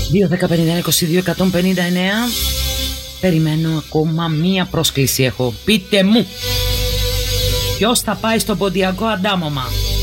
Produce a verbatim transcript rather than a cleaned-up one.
δύο δέκα πενήντα ένα είκοσι δύο εκατόν πενήντα εννέα. Περιμένω ακόμα μία πρόσκληση έχω. Πείτε μου, ποιος θα πάει στο ποντιακό αντάμωμα?